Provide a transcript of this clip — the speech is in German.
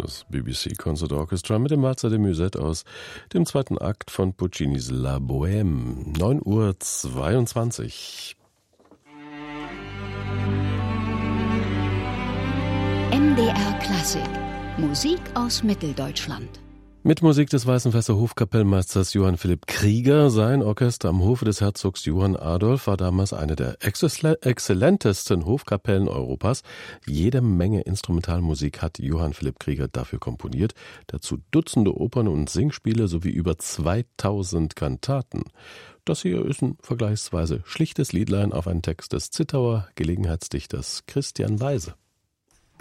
Das BBC Concert Orchestra mit dem Walzer de Musette aus dem zweiten Akt von Puccinis La Bohème. 9:22 Uhr. MDR Klassik. Musik aus Mitteldeutschland. Mit Musik des Weißenfels Hofkapellmeisters Johann Philipp Krieger. Sein Orchester am Hofe des Herzogs Johann Adolf war damals eine der exzellentesten Hofkapellen Europas. Jede Menge Instrumentalmusik hat Johann Philipp Krieger dafür komponiert. Dazu Dutzende Opern und Singspiele sowie über 2000 Kantaten. Das hier ist ein vergleichsweise schlichtes Liedlein auf einen Text des Zittauer Gelegenheitsdichters Christian Weise.